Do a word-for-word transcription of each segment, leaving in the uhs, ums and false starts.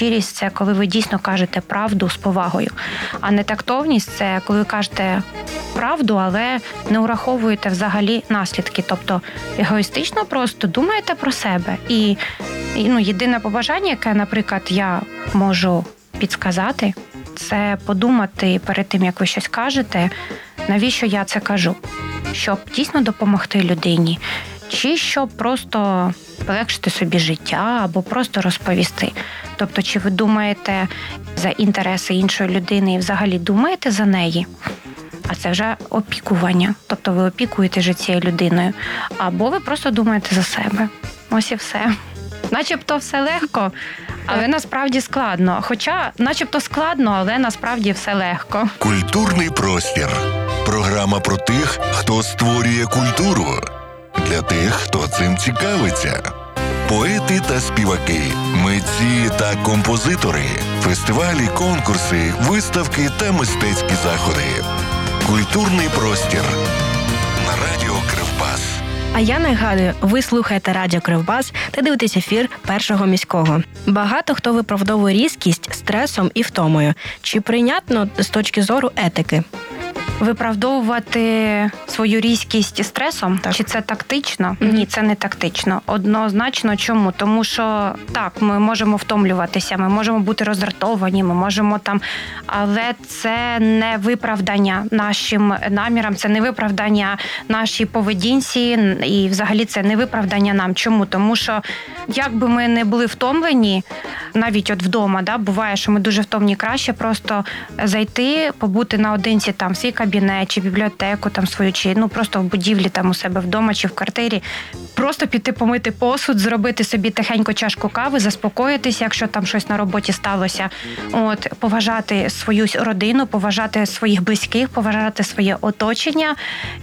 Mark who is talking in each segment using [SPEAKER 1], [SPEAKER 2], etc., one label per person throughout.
[SPEAKER 1] щирість – це коли ви дійсно кажете правду з повагою. А нетактовність – це коли ви кажете правду, але не ураховуєте взагалі наслідки. Тобто егоїстично просто думаєте про себе. І, і ну, єдине побажання, яке, наприклад, я можу підсказати, це подумати перед тим, як ви щось кажете, навіщо я це кажу. Щоб дійсно допомогти людині, чи щоб просто полегшити собі життя, або просто розповісти. Тобто, чи ви думаєте за інтереси іншої людини і взагалі думаєте за неї, а це вже опікування. Тобто ви опікуєте вже цією людиною. Або ви просто думаєте за себе. Ось і все. Начебто все легко, але насправді складно. Хоча начебто складно, але насправді все легко.
[SPEAKER 2] Культурний простір. Програма про тих, хто створює культуру. Для тих, хто цим цікавиться. Поети та співаки, митці та композитори, фестивалі, конкурси, виставки та мистецькі заходи. Культурний простір. На радіо Кривбас.
[SPEAKER 3] А я нагадую, ви слухаєте Радіо Кривбас та дивитесь ефір Першого міського. Багато хто виправдовує різкість стресом і втомою. Чи прийнятно з точки зору етики?
[SPEAKER 1] Виправдовувати свою різкість стресом? Так. Чи це тактично? Mm-hmm. Ні, це не тактично. Однозначно. Чому? Тому що, так, ми можемо втомлюватися, ми можемо бути роздратовані, ми можемо там... Але це не виправдання нашим намірам, це не виправдання нашій поведінці і взагалі це не виправдання нам. Чому? Тому що, як би ми не були втомлені, навіть от вдома, да, буває, що ми дуже втомлені, краще просто зайти, побути наодинці там в свій кабінет, чи бібліотеку там свою, чи ну просто в будівлі там у себе вдома, чи в квартирі, просто піти помити посуд, зробити собі тихенько чашку кави, заспокоїтися, якщо там щось на роботі сталося, от, поважати свою родину, поважати своїх близьких, поважати своє оточення,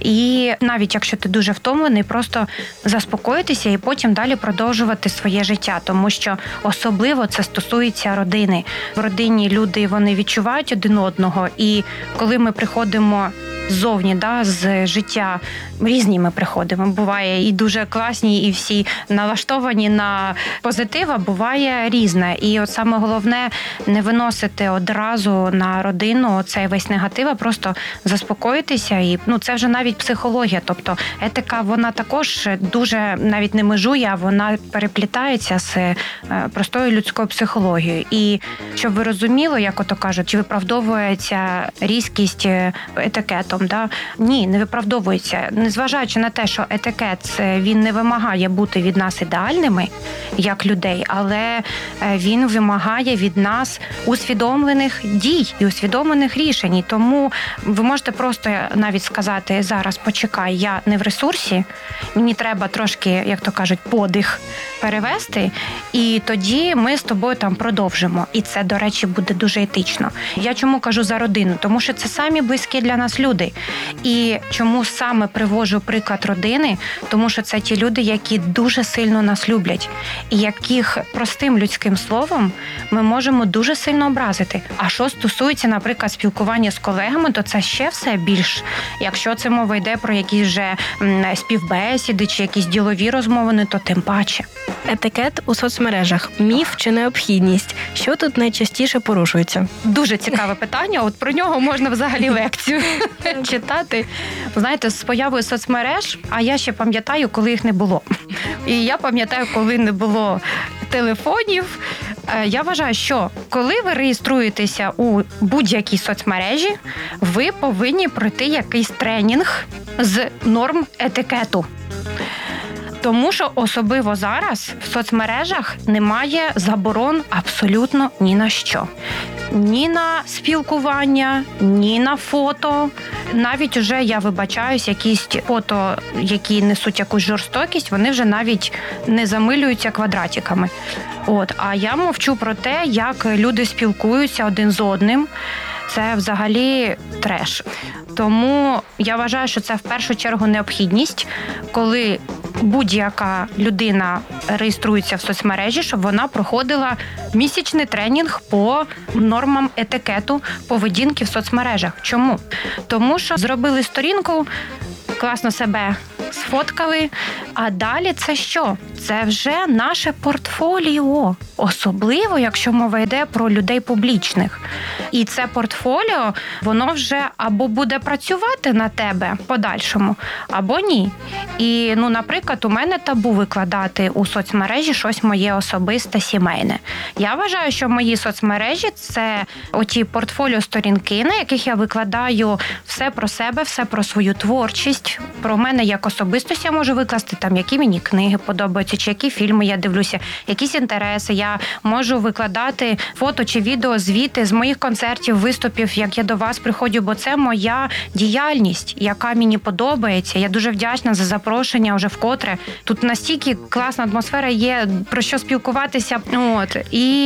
[SPEAKER 1] і навіть якщо ти дуже втомлений, просто заспокоїтися і потім далі продовжувати своє життя, тому що особливо це стосується родини. В родині люди, вони відчувають один одного, і коли ми приходимо ззовні, да, з життя, різні ми приходимо. Буває і дуже класні, і всі налаштовані на позитив, а буває різне. І от саме головне не виносити одразу на родину цей весь негатив, а просто заспокоїтися. І ну це вже навіть психологія. Тобто етика, вона також дуже навіть не межує, а вона переплітається з простою людською психологією. І щоб ви розуміли, як ото кажуть, чи виправдовується різкість етикетом, да? Ні, не виправдовується. Незважаючи на те, що етикет, він не вимагає бути від нас ідеальними, як людей, але він вимагає від нас усвідомлених дій і усвідомлених рішень. Тому ви можете просто навіть сказати, зараз почекай, я не в ресурсі, мені треба трошки, як то кажуть, подих перевести, і тоді ми з тобою там продовжимо. І це, до речі, буде дуже етично. Я чому кажу за родину? Тому що це самі близькі для нас люди. І чому саме привожу приклад родини? Тому що це ті люди, які дуже сильно нас люблять. І яких простим людським словом ми можемо дуже сильно образити. А що стосується, наприклад, спілкування з колегами, то це ще все більш. Якщо це мова йде про якісь вже співбесіди чи якісь ділові розмови, то тим паче.
[SPEAKER 3] Етикет у соцмережах – міф чи необхідність? Що тут найчастіше порушується?
[SPEAKER 1] Дуже цікаве питання. От про нього можна взагалі лекцію читати. Знаєте, з появою соцмереж, а я ще пам'ятаю, коли їх не було. І я пам'ятаю, коли не було телефонів. Я вважаю, що коли ви реєструєтеся у будь-якій соцмережі, ви повинні пройти якийсь тренінг з норм етикету. Тому що особливо зараз в соцмережах немає заборон абсолютно ні на що. Ні на спілкування, ні на фото. Навіть уже, я вибачаюсь, якісь фото, які несуть якусь жорстокість, вони вже навіть не замилюються квадратиками. От. А я мовчу про те, як люди спілкуються один з одним. Це взагалі треш. Тому я вважаю, що це в першу чергу необхідність, коли будь-яка людина реєструється в соцмережі, щоб вона проходила місячний тренінг по нормам етикету поведінки в соцмережах. Чому? Тому що зробили сторінку, класно себе сфоткали, а далі це що? це вже наше портфоліо. Особливо, якщо мова йде про людей публічних. І це портфоліо, воно вже або буде працювати на тебе в подальшому, або ні. І, ну, наприклад, у мене табу викладати у соцмережі щось моє особисте, сімейне. Я вважаю, що мої соцмережі – це оті портфоліо-сторінки, на яких я викладаю все про себе, все про свою творчість, про мене як особистість я можу викласти, там, які мені книги подобаються, чи які фільми я дивлюся, якісь інтереси. Я можу викладати фото чи відео, звіти з моїх концертів, виступів, як я до вас приходжу, бо це моя діяльність, яка мені подобається. Я дуже вдячна за запрошення вже вкотре. Тут настільки класна атмосфера є, про що спілкуватися. От. І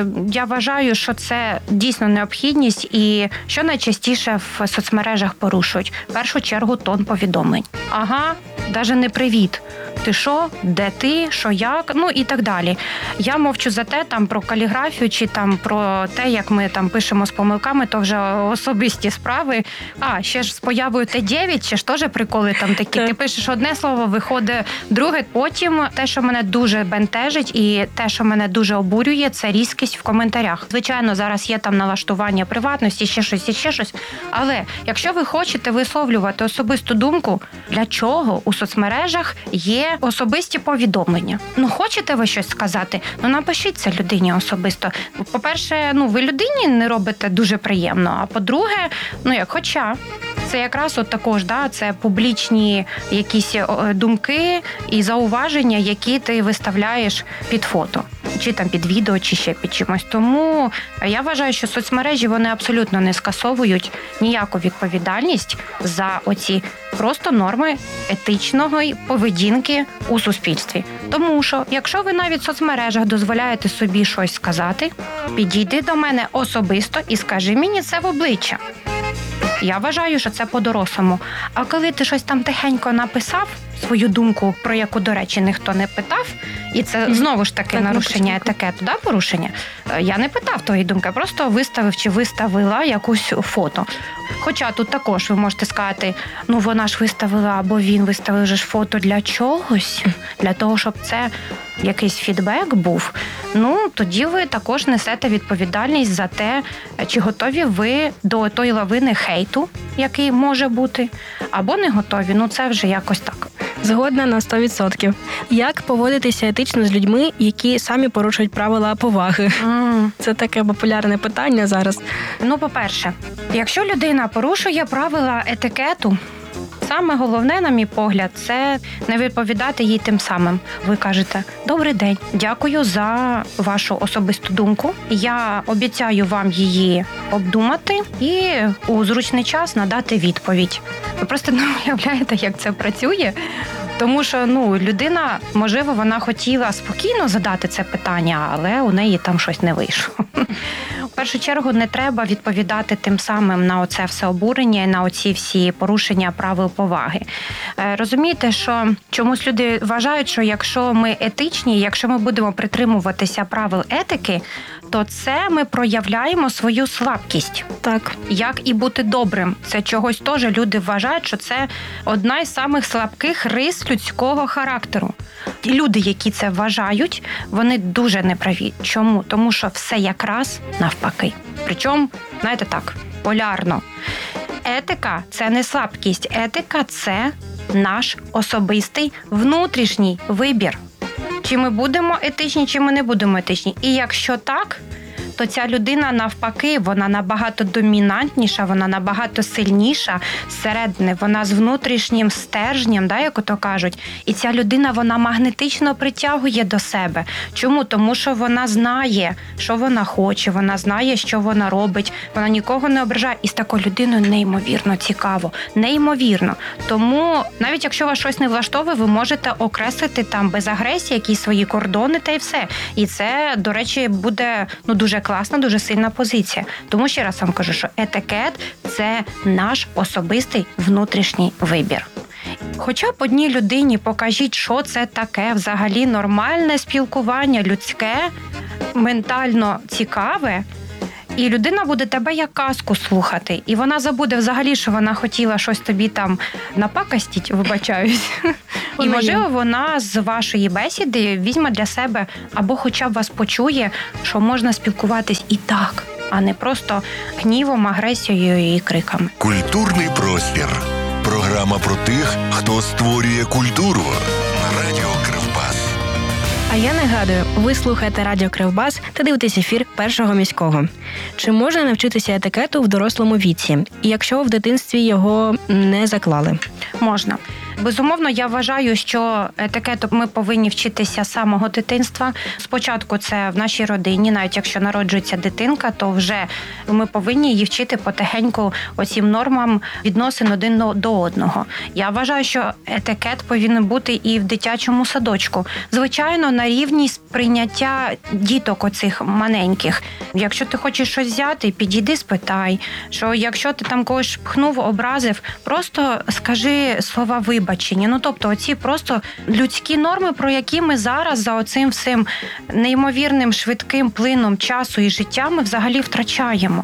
[SPEAKER 1] я вважаю, що це дійсно необхідність і що найчастіше в соцмережах порушують. В першу чергу тон повідомлень. Ага, навіть не привіт. Ти що? Де ти? Що як? Ну і так далі. Я мовчу за те, там про каліграфію чи там про те, як ми там пишемо з помилками, то вже особисті справи. А, ще ж з появою Т дев'ять, ще ж теж приколи там такі. Ти пишеш одне слово, виходить друге. Потім те, що мене дуже бентежить і те, що мене дуже обурює, це різкість в коментарях. Звичайно, зараз є там налаштування приватності, ще щось, і ще щось. Але якщо ви хочете висловлювати особисту думку, для чого у соцмережах є особисті повідомлення? Ну, хочете ви щось сказати? Ну, напишіть це людині особисто. По-перше, ну, ви людині не робите дуже приємно, а по-друге, ну, як хоча... Це якраз от також, да, це публічні якісь думки і зауваження, які ти виставляєш під фото, чи там під відео, чи ще під чимось. Тому я вважаю, що соцмережі, вони абсолютно не скасовують ніяку відповідальність за оці просто норми етичної поведінки у суспільстві. Тому що, якщо ви навіть в соцмережах дозволяєте собі щось сказати, підійди до мене особисто і скажи мені це в обличчя. Я вважаю, що це по-дорослому. А коли ти щось там тихенько написав, свою думку, про яку, до речі, ніхто не питав, і це знову ж таки так, нарушення етикету, да, порушення, я не питав твої думки, я просто виставив чи виставила якусь фото. Хоча тут також ви можете сказати, ну вона ж виставила, або він виставив же ж фото для чогось, для того, щоб це якийсь фідбек був. Ну, тоді ви також несете відповідальність за те, чи готові ви до тої лавини хейту, який може бути, або не готові. Ну, це вже якось так.
[SPEAKER 3] Згодна на сто відсотків. Як поводитися етично з людьми, які самі порушують правила поваги? Mm. Це таке популярне питання зараз.
[SPEAKER 1] Ну, по-перше, якщо людина порушує правила етикету, саме головне, на мій погляд, це не відповідати їй тим самим. Ви кажете: «Добрий день, дякую за вашу особисту думку. Я обіцяю вам її обдумати і у зручний час надати відповідь». Ви просто не уявляєте, як це працює? Тому що, ну, людина, можливо, вона хотіла спокійно задати це питання, але у неї там щось не вийшло. В першу чергу не треба відповідати тим самим на оце все обурення і на оці всі порушення правил поваги. Розумієте, що чомусь люди вважають, що якщо ми етичні, якщо ми будемо притримуватися правил етики, то це ми проявляємо свою слабкість.
[SPEAKER 3] Так.
[SPEAKER 1] Як і бути добрим. Це чогось теж люди вважають, що це одна із самих слабких рис людського характеру. І люди, які це вважають, вони дуже неправі. Чому? Тому що все якраз навпаки. Причому, знаєте так, полярно. Етика – це не слабкість. Етика – це наш особистий внутрішній вибір. Чи ми будемо етичні, чи ми не будемо етичні. І якщо так, то ця людина навпаки, вона набагато домінантніша, вона набагато сильніша зсередини, вона з внутрішнім стержнем, да, як ото кажуть. І ця людина, вона магнетично притягує до себе. Чому? Тому що вона знає, що вона хоче, вона знає, що вона робить, вона нікого не ображає. І з такою людиною неймовірно цікаво, неймовірно. Тому навіть якщо вас щось не влаштовує, ви можете окреслити там без агресії якісь свої кордони та й все. І це, до речі, буде, ну, дуже класна, дуже сильна позиція. Тому ще раз вам кажу, що етикет – це наш особистий внутрішній вибір. Хоча б одній людині покажіть, що це таке взагалі нормальне спілкування, людське, ментально цікаве, І людина буде тебе як казку слухати. І вона забуде взагалі, що вона хотіла щось тобі там напакастіть, вибачаюсь. І, можливо, вона з вашої бесіди візьме для себе або хоча б вас почує, що можна спілкуватись і так, а не просто гнівом, агресією і криками.
[SPEAKER 2] Культурний простір. Програма про тих, хто створює культуру. На радіо Кривбас.
[SPEAKER 3] А я нагадую, ви слухаєте Радіо Кривбас та дивитесь ефір Першого міського. Чи можна навчитися етикету в дорослому віці, якщо в дитинстві його не заклали?
[SPEAKER 1] Можна. Безумовно, я вважаю, що етикету ми повинні вчитися з самого дитинства. Спочатку це в нашій родині, навіть якщо народжується дитинка, то вже ми повинні її вчити потихеньку оцім нормам відносин один до одного. Я вважаю, що етикет повинен бути і в дитячому садочку. Звичайно, на рівні сприйняття діток оцих маленьких. Якщо ти хочеш щось взяти, підійди, спитай. Що якщо ти там когось пхнув, образив, просто скажи слова вибачення. Ну, тобто, оці просто людські норми, про які ми зараз за оцим всім неймовірним швидким плином часу і життя ми взагалі втрачаємо.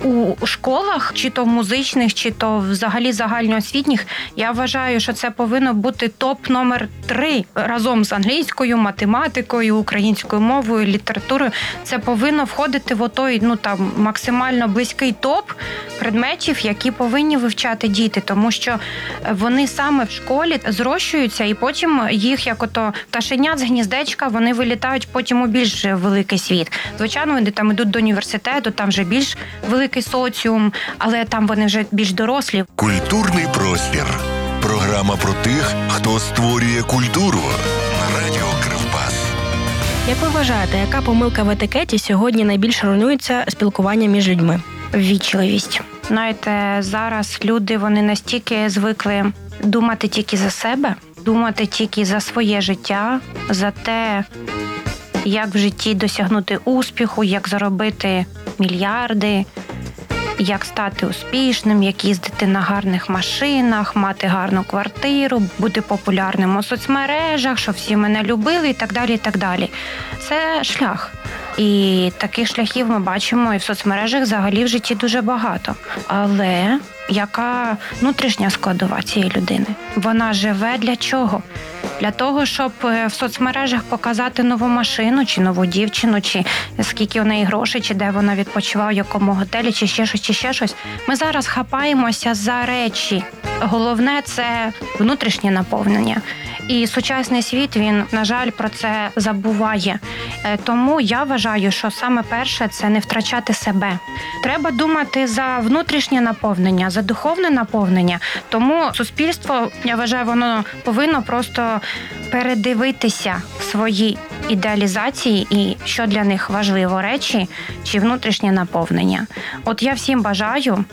[SPEAKER 1] У школах, чи то музичних, чи то взагалі загальноосвітніх, я вважаю, що це повинно бути топ номер три разом з англійською, математикою, українською мовою, літературою. Це повинно входити в отой, ну, там, максимально близький топ предметів, які повинні вивчати діти, тому що вони саме в школі зрощуються, і потім їх, як ото пташенят з гніздечка, вони вилітають потім у більш великий світ. Звичайно, вони там йдуть до університету, там вже більш великий соціум, але там вони вже більш дорослі.
[SPEAKER 2] Культурний простір. Програма про тих, хто створює культуру. На радіо Кривбас.
[SPEAKER 3] Як ви вважаєте, яка помилка в етикеті сьогодні найбільш руйнується спілкування між людьми?
[SPEAKER 1] Ввічливість. Знаєте, зараз люди, вони настільки звикли думати тільки за себе, думати тільки за своє життя, за те, як в житті досягнути успіху, як заробити мільярди, як стати успішним, як їздити на гарних машинах, мати гарну квартиру, бути популярним у соцмережах, щоб всі мене любили і так далі, і так далі. Це шлях. І таких шляхів ми бачимо і в соцмережах взагалі в житті дуже багато. Але яка внутрішня складова цієї людини? Вона живе для чого? Для того, щоб в соцмережах показати нову машину, чи нову дівчину, чи скільки у неї грошей, чи де вона відпочиває, в якому готелі, чи ще щось, чи ще щось. Ми зараз хапаємося за речі. Головне – це внутрішнє наповнення. І сучасний світ, він, на жаль, про це забуває. Тому я вважаю, що саме перше – це не втрачати себе. Треба думати за внутрішнє наповнення, за духовне наповнення. Тому суспільство, я вважаю, воно повинно просто передивитися свої ідеалізації і що для них важливо, речі чи внутрішнє наповнення. От я всім бажаю,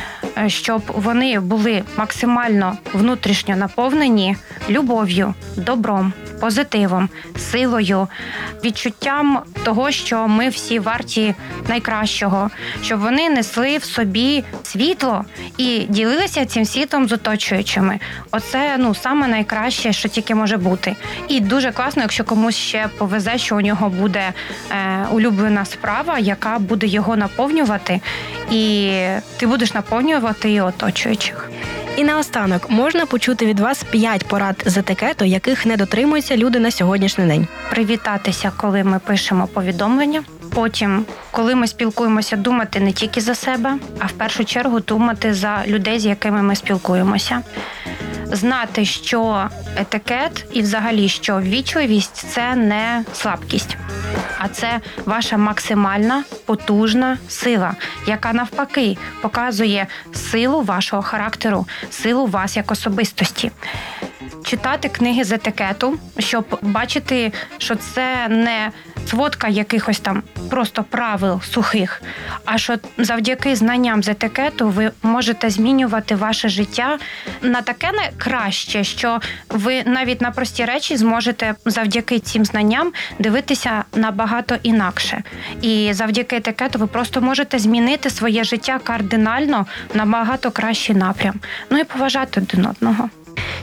[SPEAKER 1] щоб вони були максимально внутрішньо наповнені любов'ю, добром, позитивом, силою, відчуттям того, що ми всі варті найкращого, щоб вони несли в собі світло і ділилися цим світлом з оточуючими. Оце, ну, саме найкраще, що тільки може бути. І дуже класно, якщо комусь ще повезе, що у нього буде е, улюблена справа, яка буде його наповнювати, і ти будеш наповнювати і оточуючих.
[SPEAKER 3] І наостанок, можна почути від вас п'ять порад з етикету, яких не дотримуються люди на сьогоднішній день?
[SPEAKER 1] Привітатися, коли ми пишемо повідомлення. Потім, коли ми спілкуємося, думати не тільки за себе, а в першу чергу думати за людей, з якими ми спілкуємося. Знати, що етикет і взагалі, що ввічливість – це не слабкість, а це ваша максимальна, потужна сила, яка навпаки показує силу вашого характеру, силу вас як особистості. Читати книги з етикету, щоб бачити, що це не сводка якихось там просто правил сухих, а що завдяки знанням з етикету ви можете змінювати ваше життя на таке краще, що ви навіть на прості речі зможете завдяки цим знанням дивитися набагато інакше. І завдяки етикету ви просто можете змінити своє життя кардинально на набагато кращий напрям. Ну і поважати один одного.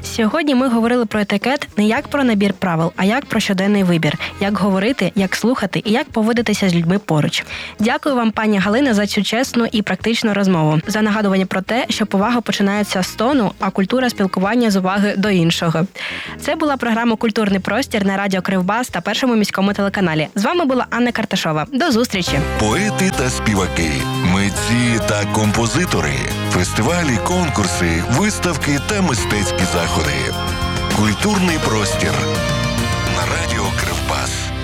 [SPEAKER 3] Сьогодні ми говорили про етикет не як про набір правил, а як про щоденний вибір, як говорити, як слухати і як поводитися з людьми поруч. Дякую вам, пані Галина, за цю чесну і практичну розмову, за нагадування про те, що повага починається з тону, а культура спілкування з уваги до іншого. Це була програма «Культурний простір» на радіо Кривбас та Першому міському телеканалі. З вами була Анна Карташова. До зустрічі!
[SPEAKER 2] Поети та співаки, митці та композитори, фестивалі, конкурси, виставки та мистецькі заходи. Культурний простір на радіо Кривбас.